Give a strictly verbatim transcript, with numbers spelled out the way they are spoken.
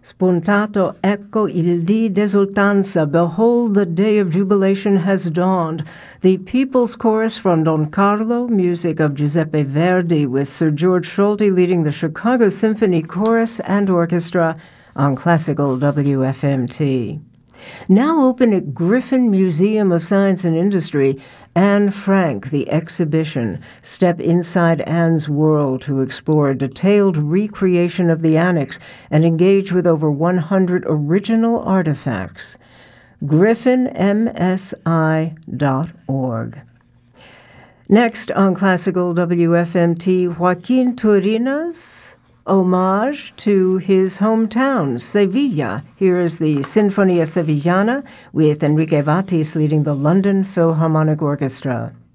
Spuntato ecco il dì d'esultanza, behold the day of jubilation has dawned. The People's Chorus from Don Carlo, music of Giuseppe Verdi, with Sir George Solti leading the Chicago Symphony Chorus and Orchestra on Classical W F M T. Now open at Griffin Museum of Science and Industry, Anne Frank, the exhibition. Step inside Anne's world to explore a detailed recreation of the annex and engage with over one hundred original artifacts. griffin m s i dot org. Next on Classical W F M T, Joaquin Turina's homage to his hometown, Sevilla. Here is the Sinfonia Sevillana with Enrique Vatis leading the London Philharmonic Orchestra.